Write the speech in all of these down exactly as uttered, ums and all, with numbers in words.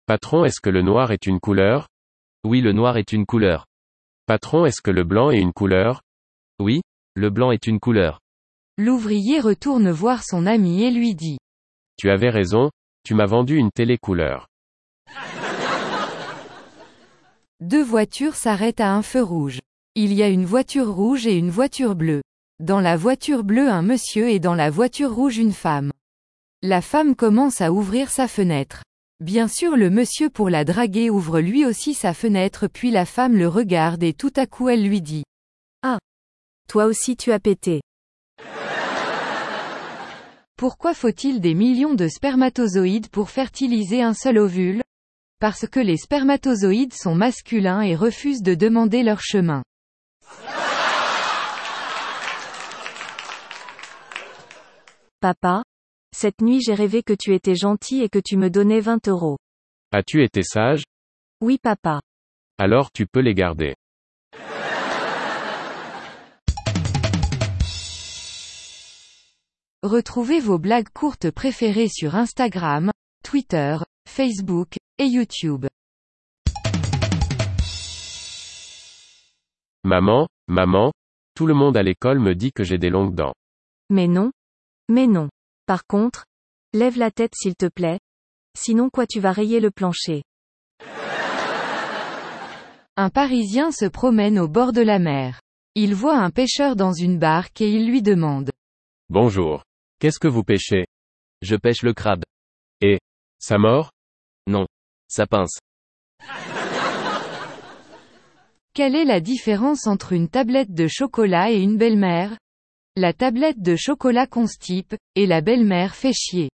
Patron, est-ce que le noir est une couleur? Oui, le noir est une couleur. Patron, est-ce que le blanc est une couleur? Oui, le blanc est une couleur. L'ouvrier retourne voir son ami et lui dit. Tu avais raison, tu m'as vendu une télé couleur. Deux voitures s'arrêtent à un feu rouge. Il y a une voiture rouge et une voiture bleue. Dans la voiture bleue un monsieur et dans la voiture rouge une femme. La femme commence à ouvrir sa fenêtre. Bien sûr le monsieur pour la draguer ouvre lui aussi sa fenêtre puis la femme le regarde et tout à coup elle lui dit. Ah. Toi aussi tu as pété. Pourquoi faut-il des millions de spermatozoïdes pour fertiliser un seul ovule? Parce que les spermatozoïdes sont masculins et refusent de demander leur chemin. Papa, cette nuit j'ai rêvé que tu étais gentil et que tu me donnais vingt euros. As-tu été sage? Oui papa. Alors tu peux les garder. Retrouvez vos blagues courtes préférées sur Instagram, Twitter, Facebook, et YouTube. Maman, maman, tout le monde à l'école me dit que j'ai des longues dents. Mais non. Mais non. Par contre, lève la tête s'il te plaît. Sinon quoi tu vas rayer le plancher. Un Parisien se promène au bord de la mer. Il voit un pêcheur dans une barque et il lui demande. Bonjour. Qu'est-ce que vous pêchez? Je pêche le crabe. Et, ça mord? Non. Ça pince. Quelle est la différence entre une tablette de chocolat et une belle-mère? La tablette de chocolat constipe, et la belle-mère fait chier.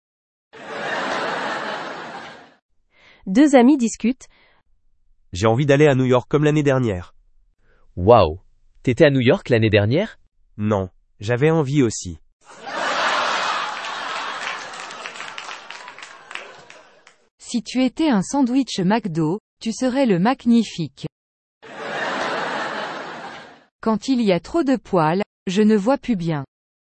Deux amis discutent. J'ai envie d'aller à New York comme l'année dernière. Waouh! T'étais à New York l'année dernière? Non, j'avais envie aussi. Si tu étais un sandwich McDo, tu serais le magnifique. Quand il y a trop de poils, je ne vois plus bien.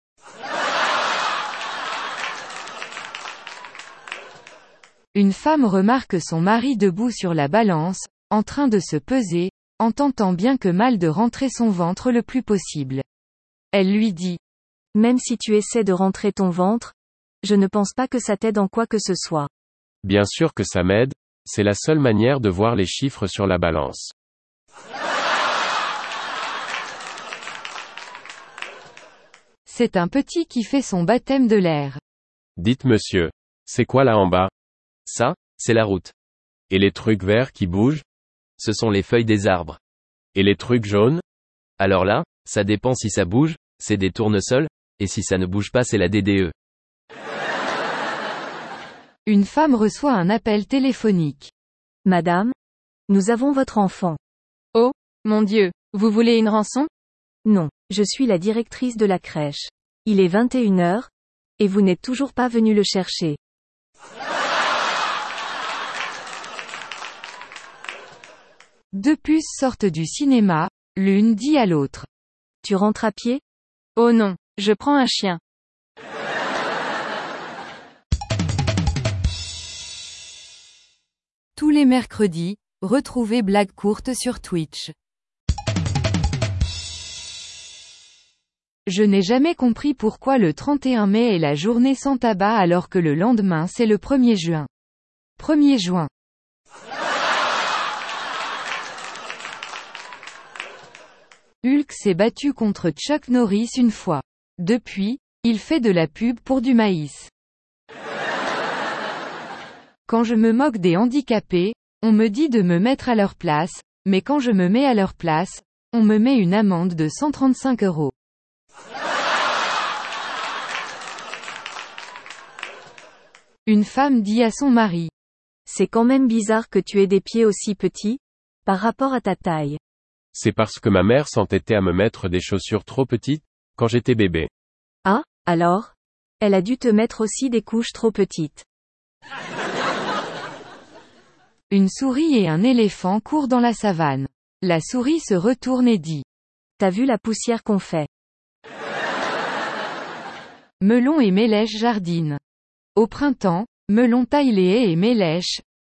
Une femme remarque son mari debout sur la balance, en train de se peser, en tentant bien que mal de rentrer son ventre le plus possible. Elle lui dit. Même si tu essaies de rentrer ton ventre, je ne pense pas que ça t'aide en quoi que ce soit. Bien sûr que ça m'aide, c'est la seule manière de voir les chiffres sur la balance. C'est un petit qui fait son baptême de l'air. Dites monsieur, c'est quoi là en bas? Ça, c'est la route. Et les trucs verts qui bougent? Ce sont les feuilles des arbres. Et les trucs jaunes? Alors là, ça dépend si ça bouge, c'est des tournesols, et si ça ne bouge pas c'est la D D E. Une femme reçoit un appel téléphonique. Madame, nous avons votre enfant. Oh, mon Dieu, vous voulez une rançon? Non, je suis la directrice de la crèche. Il est vingt et une heures, et vous n'êtes toujours pas venu le chercher. Deux puces sortent du cinéma, l'une dit à l'autre. Tu rentres à pied? Oh non, je prends un chien. Tous les mercredis, retrouvez Blagues courtes sur Twitch. Je n'ai jamais compris pourquoi le trente et un mai est la journée sans tabac alors que le lendemain c'est le premier juin. premier juin. Hulk s'est battu contre Chuck Norris une fois. Depuis, il fait de la pub pour du maïs. Quand je me moque des handicapés, on me dit de me mettre à leur place, mais quand je me mets à leur place, on me met une amende de cent trente-cinq euros. Une femme dit à son mari. C'est quand même bizarre que tu aies des pieds aussi petits, par rapport à ta taille. C'est parce que ma mère s'entêtait à me mettre des chaussures trop petites, quand j'étais bébé. Ah, alors? Elle a dû te mettre aussi des couches trop petites. Une souris et un éléphant courent dans la savane. La souris se retourne et dit. T'as vu la poussière qu'on fait? Melon et Mélèche jardinent. Au printemps, Melon taille les haies et Mélèche,